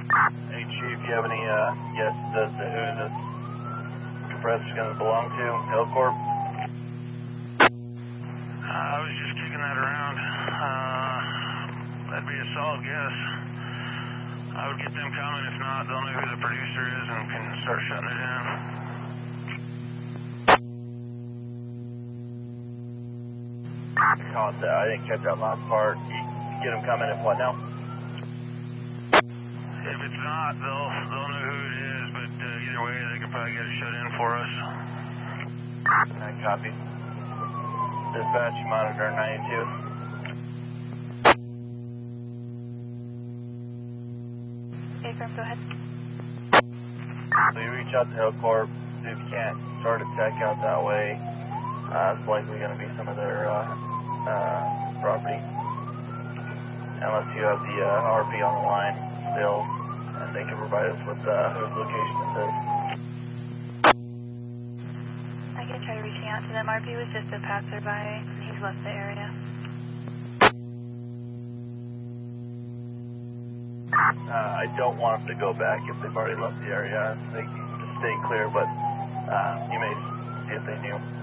Hey, Chief, you have any guesses as to who this compressor's going to belong to? Hellcorp? I was just kicking that around. That'd be a solid guess. I would get them coming. If not, they'll know who the producer is and can start shutting it down. Caught that. I didn't catch that last part. You get them coming if what now? If it's not, they'll know who it is, but either way, they can probably get it shut in for us. I copy. Dispatch, monitor 92. Affirm, go ahead. So you reach out to Hellcorp, see if you can't start a tech out that way. It's likely going to be some of their property. Unless you have the RP on the line still, and they can provide us with whose location this is. I can try reaching out to them. RP was just a passerby. He's left the area. I don't want them to go back if they've already left the area. They can just stay clear, but you may see if they knew.